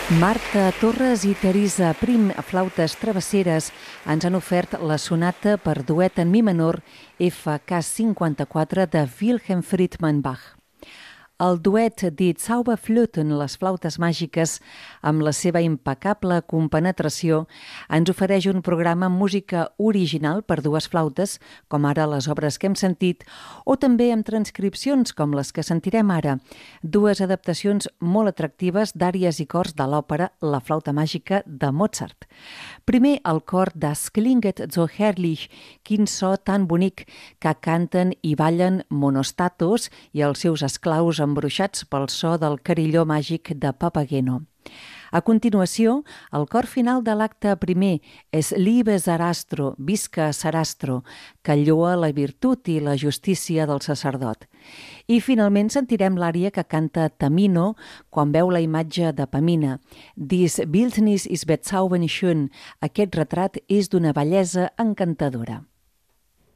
Marta Torres i Teresa Prim, flautes travesseres, ens han ofert la sonata per duet en mi menor FK 54 de Wilhelm Friedman Bach. El duet Die Zauberflöten, les flautes màgiques, amb la seva impecable compenetració, ens ofereix un programa amb música original per dues flautes, com ara les obres que hem sentit, o també amb transcripcions com les que sentirem ara, dues adaptacions molt atractives d'àries i cors de l'òpera La flauta màgica de Mozart. Primer, el cor Das klinget so herrlich, quin so tan bonic, que canten i ballen Monostatos i els seus esclaus embruixats pel so del carilló màgic de Papageno. A continuació, el cor final de l'acte primer, Es liebe Sarastro, visca Sarastro, que lloa la virtut i la justícia del sacerdot. I finalment sentirem l'ària que canta Tamino quan veu la imatge de Pamina. Dies Bildnis ist bezaubernd schön, aquest retrat és d'una bellesa encantadora.